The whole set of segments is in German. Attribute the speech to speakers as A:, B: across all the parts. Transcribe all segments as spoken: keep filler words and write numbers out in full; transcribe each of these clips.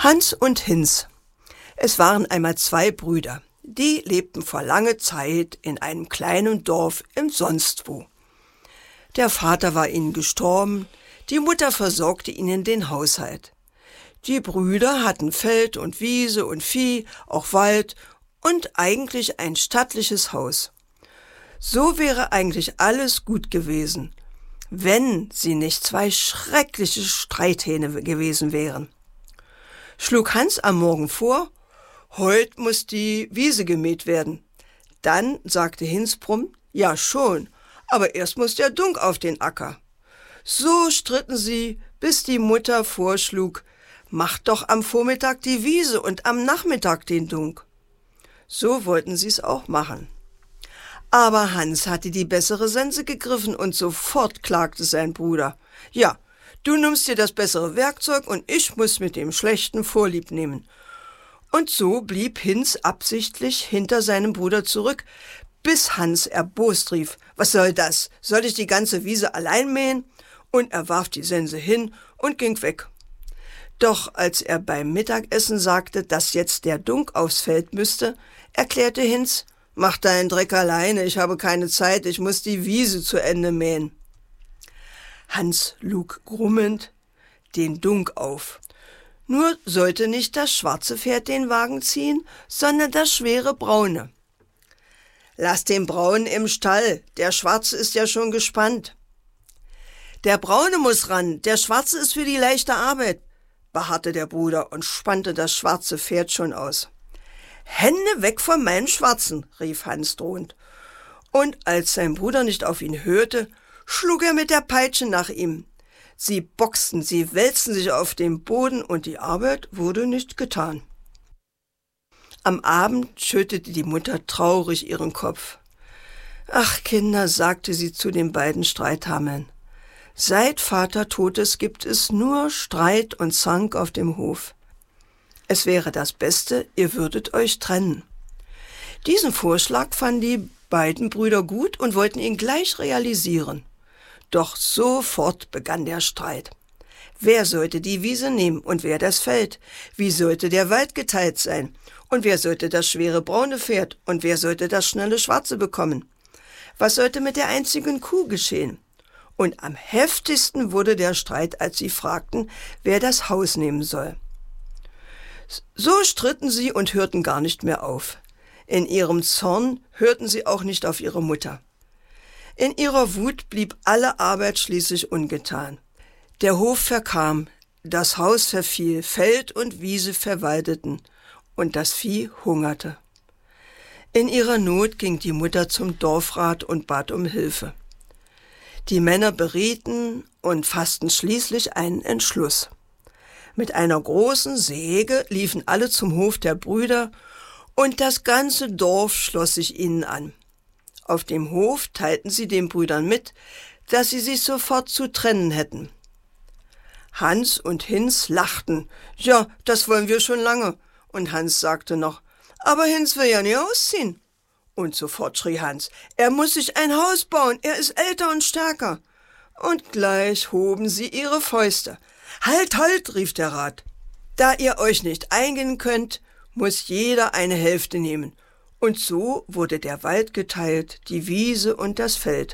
A: Hans und Hinz. Es waren einmal zwei Brüder, die lebten vor langer Zeit in einem kleinen Dorf im Sonstwo. Der Vater war ihnen gestorben, die Mutter versorgte ihnen den Haushalt. Die Brüder hatten Feld und Wiese und Vieh, auch Wald und eigentlich ein stattliches Haus. So wäre eigentlich alles gut gewesen, wenn sie nicht zwei schreckliche Streithähne gewesen wären. Schlug Hans am Morgen vor, heut muss die Wiese gemäht werden. Dann sagte Hinz prompt, ja schon, aber erst muss der Dunk auf den Acker. So stritten sie, bis die Mutter vorschlug, macht doch am Vormittag die Wiese und am Nachmittag den Dunk. So wollten sie es auch machen. Aber Hans hatte die bessere Sense gegriffen und sofort klagte sein Bruder. Ja, du nimmst dir das bessere Werkzeug und ich muss mit dem schlechten Vorlieb nehmen. Und so blieb Hinz absichtlich hinter seinem Bruder zurück, bis Hans erbost rief, was soll das? Soll ich die ganze Wiese allein mähen? Und er warf die Sense hin und ging weg. Doch als er beim Mittagessen sagte, dass jetzt der Dunk aufs Feld müsste, erklärte Hinz, mach deinen Dreck alleine, ich habe keine Zeit, ich muss die Wiese zu Ende mähen. Hans lug grummend den Dunk auf. Nur sollte nicht das schwarze Pferd den Wagen ziehen, sondern das schwere braune. Lass den Braunen im Stall, der Schwarze ist ja schon gespannt. Der Braune muss ran, der Schwarze ist für die leichte Arbeit, beharrte der Bruder und spannte das schwarze Pferd schon aus. Hände weg von meinem Schwarzen, rief Hans drohend. Und als sein Bruder nicht auf ihn hörte, schlug er mit der Peitsche nach ihm. Sie boxten, sie wälzten sich auf dem Boden und die Arbeit wurde nicht getan. Am Abend schüttelte die Mutter traurig ihren Kopf. Ach, Kinder, sagte sie zu den beiden Streithammeln, seit Vater tot ist, gibt es nur Streit und Zank auf dem Hof. Es wäre das Beste, ihr würdet euch trennen. Diesen Vorschlag fanden die beiden Brüder gut und wollten ihn gleich realisieren. Doch sofort begann der Streit. Wer sollte die Wiese nehmen und wer das Feld? Wie sollte der Wald geteilt sein? Und wer sollte das schwere braune Pferd? Und wer sollte das schnelle schwarze bekommen? Was sollte mit der einzigen Kuh geschehen? Und am heftigsten wurde der Streit, als sie fragten, wer das Haus nehmen soll. So stritten sie und hörten gar nicht mehr auf. In ihrem Zorn hörten sie auch nicht auf ihre Mutter. In ihrer Wut blieb alle Arbeit schließlich ungetan. Der Hof verkam, das Haus verfiel, Feld und Wiese verwaldeten und das Vieh hungerte. In ihrer Not ging die Mutter zum Dorfrat und bat um Hilfe. Die Männer berieten und fassten schließlich einen Entschluss. Mit einer großen Säge liefen alle zum Hof der Brüder und das ganze Dorf schloss sich ihnen an. Auf dem Hof teilten sie den Brüdern mit, dass sie sich sofort zu trennen hätten. Hans und Hinz lachten. Ja, das wollen wir schon lange. Und Hans sagte noch, aber Hinz will ja nicht ausziehen. Und sofort schrie Hans, er muss sich ein Haus bauen, er ist älter und stärker. Und gleich hoben sie ihre Fäuste. Halt, halt, rief der Rat. Da ihr euch nicht eingehen könnt, muss jeder eine Hälfte nehmen. Und so wurde der Wald geteilt, die Wiese und das Feld.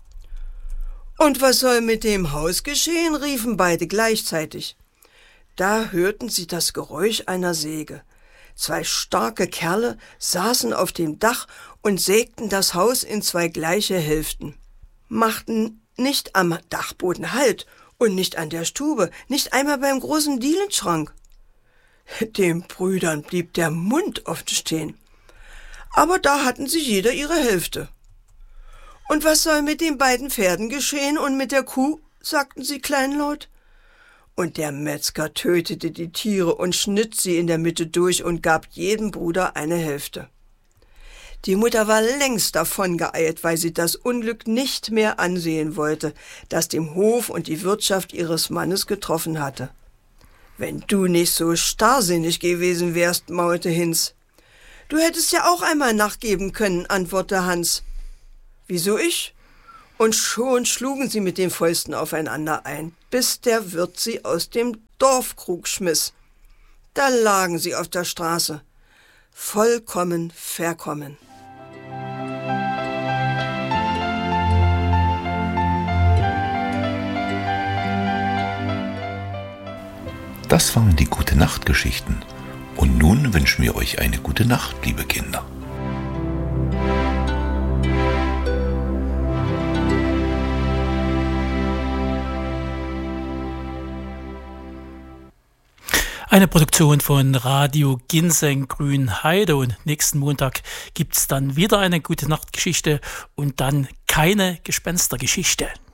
A: Und was soll mit dem Haus geschehen, riefen beide gleichzeitig. Da hörten sie das Geräusch einer Säge. Zwei starke Kerle saßen auf dem Dach und sägten das Haus in zwei gleiche Hälften, machten nicht am Dachboden Halt und nicht an der Stube, nicht einmal beim großen Dielenschrank. Den Brüdern blieb der Mund offen stehen. Aber da hatten sie jeder ihre Hälfte. Und was soll mit den beiden Pferden geschehen und mit der Kuh, sagten sie kleinlaut. Und der Metzger tötete die Tiere und schnitt sie in der Mitte durch und gab jedem Bruder eine Hälfte. Die Mutter war längst davongeeilt, weil sie das Unglück nicht mehr ansehen wollte, das dem Hof und die Wirtschaft ihres Mannes getroffen hatte. Wenn du nicht so starrsinnig gewesen wärst, maulte Hinz. Du hättest ja auch einmal nachgeben können, antwortete Hans. Wieso ich? Und schon schlugen sie mit den Fäusten aufeinander ein, bis der Wirt sie aus dem Dorfkrug schmiss. Da lagen sie auf der Straße, vollkommen verkommen.
B: Das waren die Gute-Nacht-Geschichten. Und nun wünschen wir euch eine gute Nacht, liebe Kinder.
C: Eine Produktion von Radio Ginseng Grünheide, und nächsten Montag gibt es dann wieder eine Gute-Nacht-Geschichte und dann keine Gespenstergeschichte.